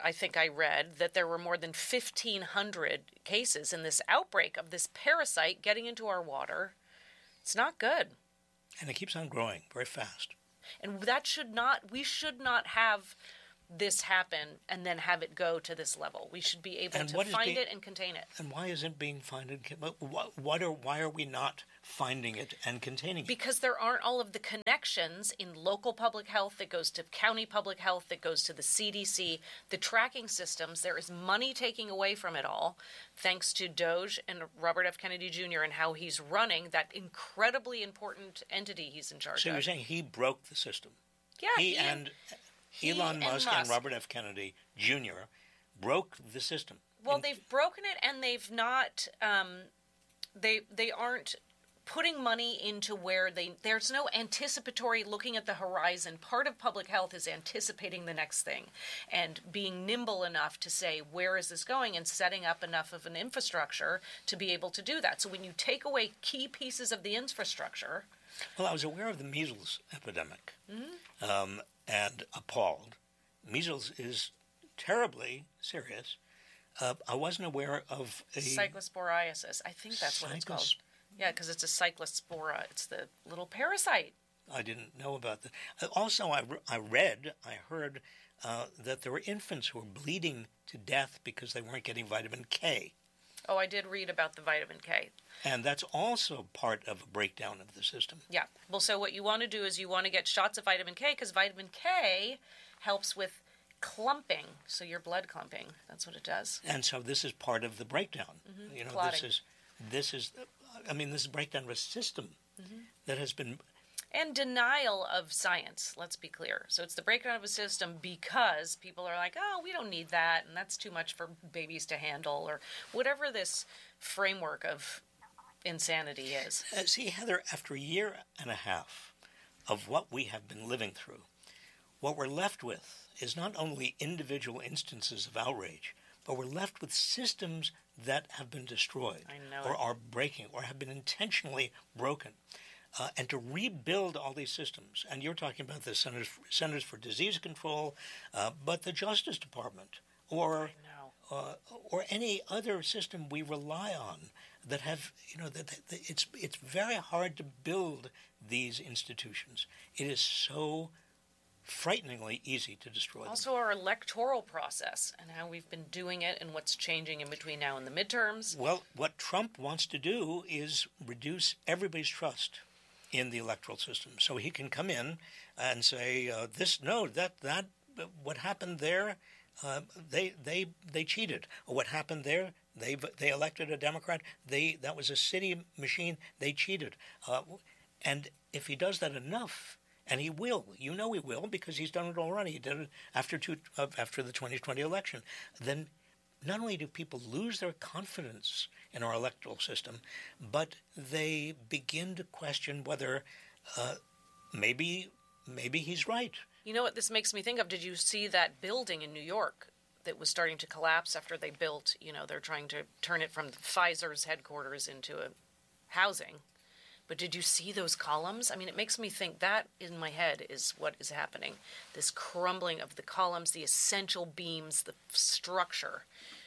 I think I read that there were more than fifteen hundred cases in this outbreak of this parasite getting into our water. It's not good. And it keeps on growing very fast. And that should not, we should not have this happen and then have it go to this level. We should be able and to find being, it and contain it. And why isn't it being found? What, what are, why are we not finding it and containing it? Because there aren't all of the connections in local public health that goes to county public health, that goes to the C D C, the tracking systems. There is money taking away from it all, thanks to Doge and Robert F. Kennedy Junior and how he's running that incredibly important entity he's in charge so of. So you're saying he broke the system? Yeah, he, he and... He Elon Musk, and Musk and Robert F. Kennedy Junior broke the system. Well, in, they've broken it, and they've not. Um, they they aren't putting money into where they. There's no anticipatory looking at the horizon. Part of public health is anticipating the next thing, and being nimble enough to say where is this going, and setting up enough of an infrastructure to be able to do that. So when you take away key pieces of the infrastructure. Well, I was aware of the measles epidemic. Mm-hmm. Um, and appalled. Measles is terribly serious. Uh, I wasn't aware of a... Cyclosporiasis. I think that's what Cyclos- it's called. Yeah, because it's a cyclospora. It's the little parasite. I didn't know about that. Uh, also, I, re- I read, I heard uh, that there were infants who were bleeding to death because they weren't getting vitamin K. Oh, I did read about the vitamin K. And that's also part of a breakdown of the system. Yeah. Well, so what you want to do is you want to get shots of vitamin K because vitamin K helps with clumping. So your blood clumping. That's what it does. And so this is part of the breakdown. Mm-hmm. You know, Clotting. this is, this is, I mean, this is breakdown of a system mm-hmm. that has been... And denial of science, let's be clear. So it's the breakdown of a system because people are like, oh, we don't need that, and that's too much for babies to handle, or whatever this framework of insanity is. Uh, see, Heather, after a year and a half of what we have been living through, what we're left with is not only individual instances of outrage, but we're left with systems that have been destroyed I know or it. are breaking or have been intentionally broken. Uh, and to rebuild all these systems, and you're talking about the Centers for, Centers for Disease Control, uh, but the Justice Department, or uh, or any other system we rely on that have, you know, that, that it's it's very hard to build these institutions. It is so frighteningly easy to destroy also them. Our electoral process and how we've been doing it and what's changing in between now and the midterms. Well, what Trump wants to do is reduce everybody's trust in the electoral system, so he can come in and say, uh, "This no, that that what happened there, uh, they they they cheated. Or what happened there, they they elected a Democrat. They that was a city machine. They cheated." Uh, and if he does that enough, and he will, you know, he will, because he's done it already. He did it after two uh, after the twenty twenty election. Then, not only do people lose their confidence in our electoral system, but they begin to question whether uh, maybe maybe he's right. You know what this makes me think of? Did you see that building in New York that was starting to collapse after they built, you know, they're trying to turn it from Pfizer's headquarters into a housing. But did you see those columns? I mean, it makes me think that in my head is what is happening. This crumbling of the columns, the essential beams, the structure.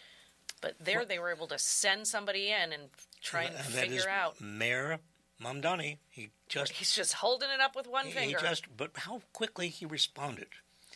But there they were able to send somebody in and try and, and figure out. Mayor Mamdani, he just he's just holding it up with one he, finger. He just, but how quickly he responded.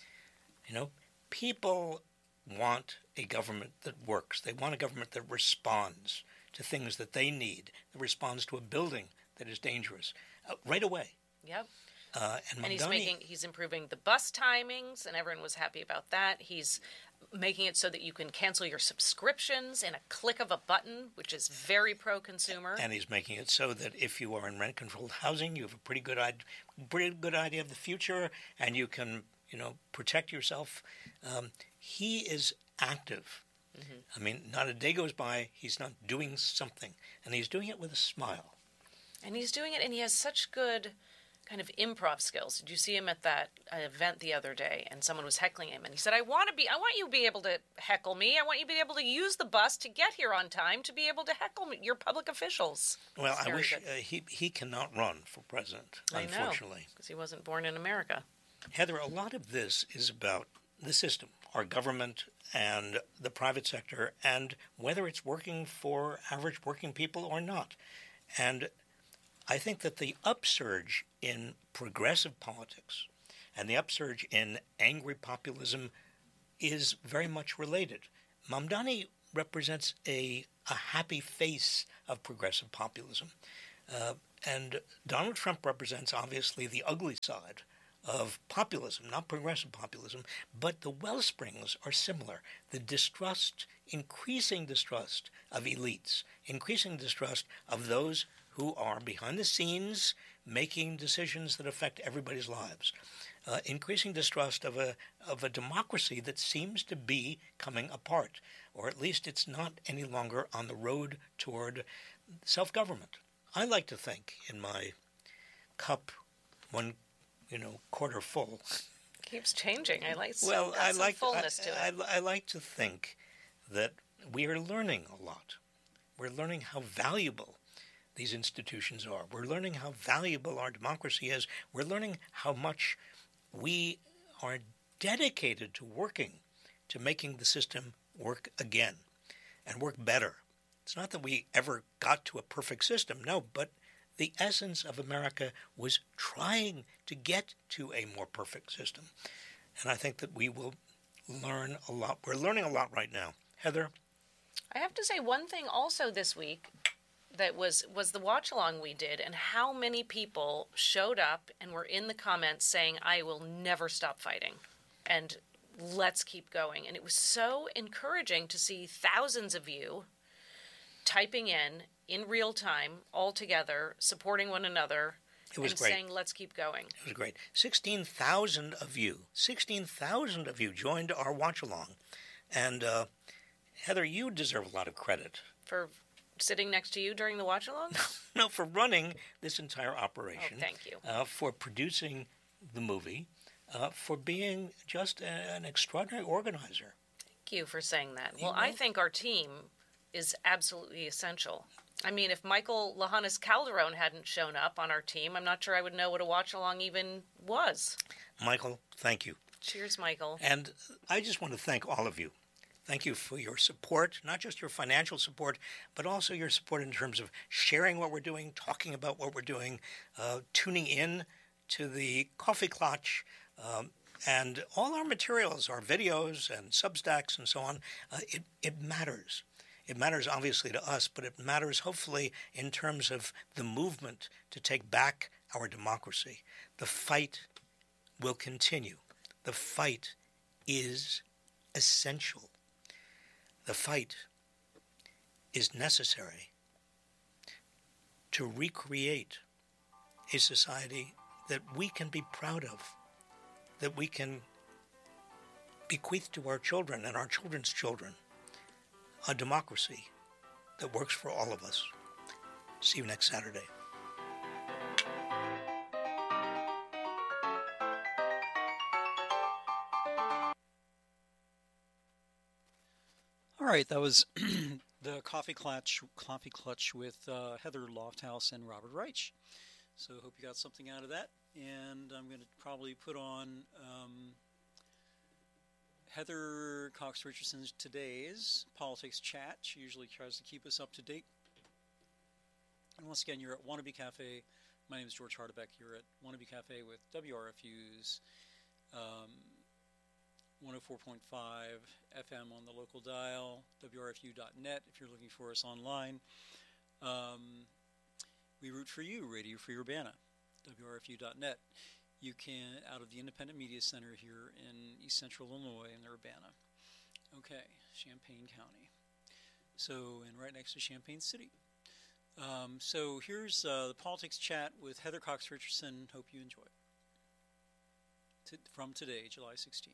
You know, people want a government that works. They want a government that responds to things that they need. That responds to a building that is dangerous uh, right away. Yep. Uh, and, and he's Mamdani, making he's improving the bus timings, and everyone was happy about that. He's making it so that you can cancel your subscriptions in a click of a button, which is very pro-consumer. And he's making it so that if you are in rent-controlled housing, you have a pretty good idea, pretty good idea of the future, and you can, you know, protect yourself. Um, he is active. Mm-hmm. I mean, not a day goes by he's not doing something, and he's doing it with a smile. And he's doing it, and he has such good kind of improv skills. Did you see him at that uh, event the other day? And someone was heckling him, and he said, "I want to be. I want you to be able to heckle me. I want you to be able to use the bus to get here on time to be able to heckle me, your public officials." Well, I wish uh, he he cannot run for president. I unfortunately, because he wasn't born in America. Heather, a lot of this is about the system, our government and the private sector, and whether it's working for average working people or not. And I think that the upsurge in progressive politics and the upsurge in angry populism is very much related. Mamdani represents a, a happy face of progressive populism. Uh, and Donald Trump represents, obviously, the ugly side of populism, not progressive populism, but the wellsprings are similar. The distrust, increasing distrust of elites, increasing distrust of those who are behind the scenes making decisions that affect everybody's lives, uh, increasing distrust of a of a democracy that seems to be coming apart, or at least it's not any longer on the road toward self-government. I like to think in my cup, one, you know, quarter full. Keeps changing. I like. Well, I like fullness I, to I, it. I, I like to think that we are learning a lot. We're learning how valuable these institutions are. We're learning how valuable our democracy is. We're learning how much we are dedicated to working to making the system work again and work better. It's not that we ever got to a perfect system, no, but the essence of America was trying to get to a more perfect system. And I think that we will learn a lot. We're learning a lot right now. Heather? I have to say one thing also this week that was, was the watch-along we did, and how many people showed up and were in the comments saying, I will never stop fighting, and let's keep going. And it was so encouraging to see thousands of you typing in, in real time, all together, supporting one another, it was and great. saying, let's keep going. It was great. sixteen thousand of you, sixteen thousand of you joined our watch-along. And uh, Heather, you deserve a lot of credit. For sitting next to you during the watch-along? No, for running this entire operation. Oh, thank you. Uh, for producing the movie, uh, for being just a, an extraordinary organizer. Thank you for saying that. You Well, know? I think our team is absolutely essential. I mean, if Michael Lahanas Calderon hadn't shown up on our team, I'm not sure I would know what a watch-along even was. Michael, thank you. Cheers, Michael. And I just want to thank all of you. Thank you for your support, not just your financial support, but also your support in terms of sharing what we're doing, talking about what we're doing, uh, tuning in to the Coffee Clutch, um, and all our materials, our videos and Substacks and so on. Uh, it, it matters. It matters obviously to us, but it matters hopefully in terms of the movement to take back our democracy. The fight will continue. The fight is essential. The fight is necessary to recreate a society that we can be proud of, that we can bequeath to our children and our children's children, a democracy that works for all of us. See you next Saturday. All right, that was the Coffee Clutch, Coffee Clutch with uh, Heather Lofthouse and Robert Reich. So I hope you got something out of that. And I'm going to probably put on um, Heather Cox Richardson's today's politics chat. She usually tries to keep us up to date. And once again, you're at Wannabe Cafe. My name is George Hardebeck. You're at Wannabe Cafe with W R F U's um, one oh four point five F M on the local dial, W R F U dot net if you're looking for us online. Um, we root for you, Radio Free Urbana, W R F U dot net. You can, out of the Independent Media Center here in East Central Illinois in Urbana. Okay, Champaign County. So, and right next to Champaign City. Um, so here's uh, the politics chat with Heather Cox Richardson. Hope you enjoy it. T- from today, July sixteenth.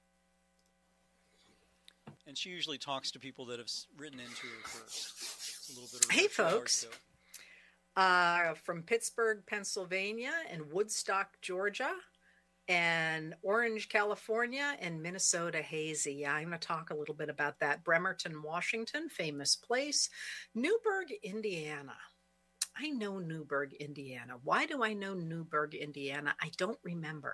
And she usually talks to people that have written into her first. A little bit of hey, folks. Uh, from Pittsburgh, Pennsylvania, and Woodstock, Georgia, and Orange, California, and Minnesota hazy. Yeah, I'm going to talk a little bit about that. Bremerton, Washington, famous place. Newburgh, Indiana. I know Newburgh, Indiana. Why do I know Newburgh, Indiana? I don't remember.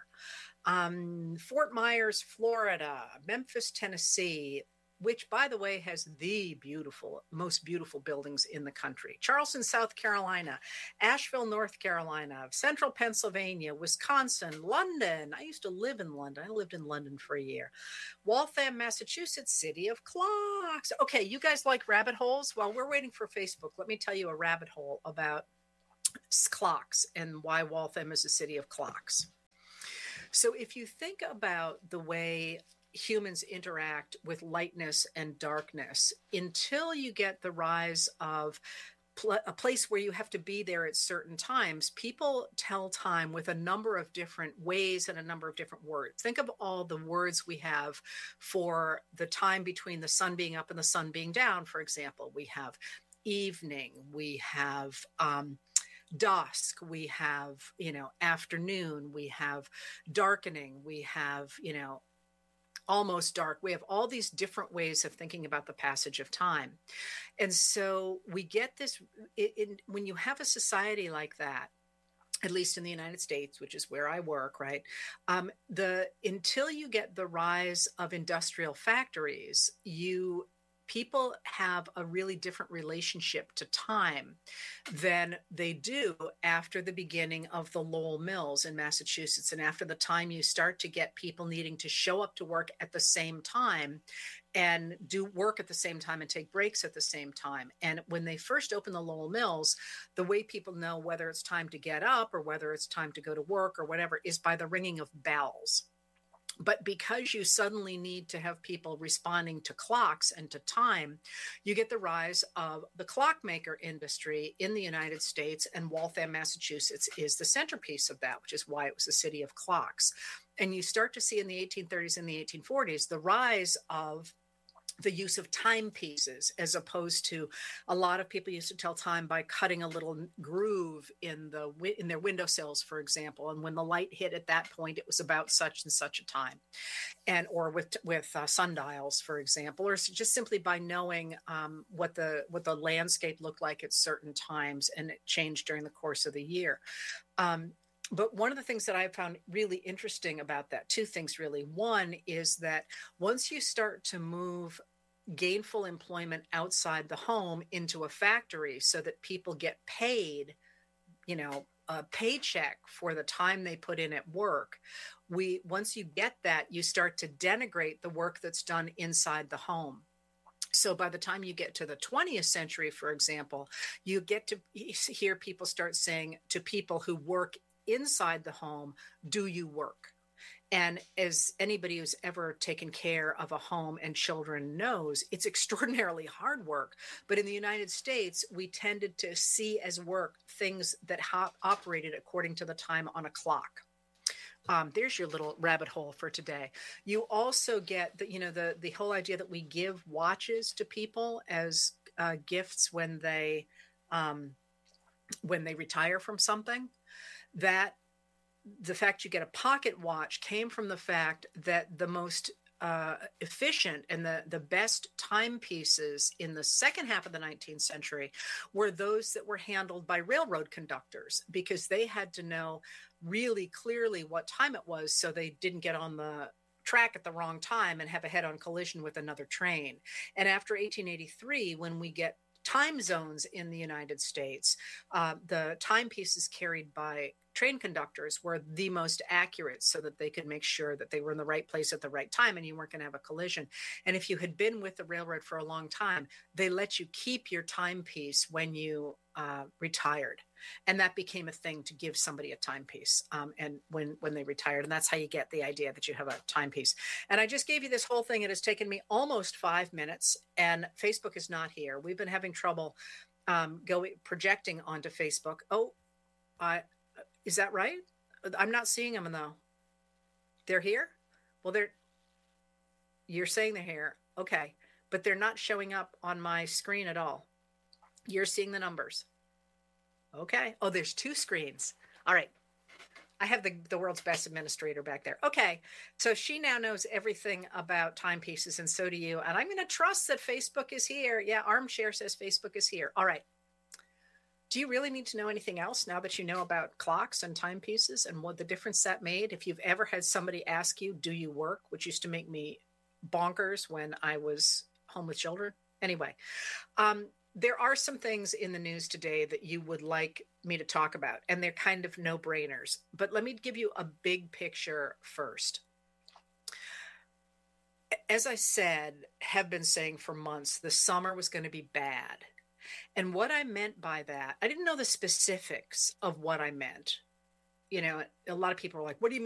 Um, Fort Myers, Florida, Memphis, Tennessee, which, by the way, has the beautiful, most beautiful buildings in the country. Charleston, South Carolina, Asheville, North Carolina, Central Pennsylvania, Wisconsin, London. I used to live in London. I lived in London for a year. Waltham, Massachusetts, City of Clocks. Okay, you guys like rabbit holes? While we're waiting for Facebook, let me tell you a rabbit hole about clocks and why Waltham is a city of clocks. So if you think about the way humans interact with lightness and darkness, until you get the rise of pl- a place where you have to be there at certain times, people tell time with a number of different ways and a number of different words. Think of all the words we have for the time between the sun being up and the sun being down, for example. We have evening, we have um, dusk, we have, you know, afternoon, we have darkening, we have, you know, almost dark. We have all these different ways of thinking about the passage of time. And so we get this in, in, when you have a society like that, at least in the United States, which is where I work, right? Um, the until you get the rise of industrial factories, you people have a really different relationship to time than they do after the beginning of the Lowell Mills in Massachusetts. And after the time you start to get people needing to show up to work at the same time and do work at the same time and take breaks at the same time. And when they first opened the Lowell Mills, the way people know whether it's time to get up or whether it's time to go to work or whatever is by the ringing of bells. But because you suddenly need to have people responding to clocks and to time, you get the rise of the clockmaker industry in the United States, and Waltham, Massachusetts is the centerpiece of that, which is why it was a city of clocks. And you start to see in the eighteen thirties and the eighteen forties the rise of the use of timepieces, as opposed to a lot of people used to tell time by cutting a little groove in the in their windowsills, for example. And when the light hit at that point, it was about such and such a time, and or with with uh, sundials, for example, or just simply by knowing um, what the what the landscape looked like at certain times, and it changed during the course of the year. Um, But one of the things that I found really interesting about that, two things really. One is that once you start to move gainful employment outside the home into a factory so that people get paid, you know, a paycheck for the time they put in at work, we once you get that, you start to denigrate the work that's done inside the home. So by the time you get to the twentieth century, for example, you get to hear people start saying to people who work inside the home, do you work? And as anybody who's ever taken care of a home and children knows, it's extraordinarily hard work. But in the United States, we tended to see as work things that ha- operated according to the time on a clock. Um, there's your little rabbit hole for today. You also get the, you know, the the whole idea that we give watches to people as uh, gifts when they um, when they retire from something. That the fact you get a pocket watch came from the fact that the most uh, efficient and the, the best timepieces in the second half of the nineteenth century were those that were handled by railroad conductors, because they had to know really clearly what time it was so they didn't get on the track at the wrong time and have a head-on collision with another train. And after eighteen eighty-three, when we get time zones in the United States, uh, the timepieces carried by train conductors were the most accurate so that they could make sure that they were in the right place at the right time and you weren't going to have a collision. And if you had been with the railroad for a long time, they let you keep your timepiece when you uh, retired. And that became a thing to give somebody a timepiece um, and when, when they retired. And that's how you get the idea that you have a timepiece. And I just gave you this whole thing. It has taken me almost five minutes and Facebook is not here. We've been having trouble um, going projecting onto Facebook. Oh, I, is that right? I'm not seeing them though. They're here? Well, they're, you're saying they're here. Okay. But they're not showing up on my screen at all. You're seeing the numbers. Okay. Oh, there's two screens. All right. I have the, the world's best administrator back there. Okay. So she now knows everything about timepieces, and so do you. And I'm going to trust that Facebook is here. Yeah. Armchair says Facebook is here. All right. Do you really need to know anything else now that you know about clocks and timepieces and what the difference that made? If you've ever had somebody ask you, do you work? Which used to make me bonkers when I was home with children. Anyway, um, there are some things in the news today that you would like me to talk about, and they're kind of no-brainers. But let me give you a big picture first. As I said, have been saying for months, the summer was going to be bad. And what I meant by that, I didn't know the specifics of what I meant. You know, a lot of people are like, what do you mean?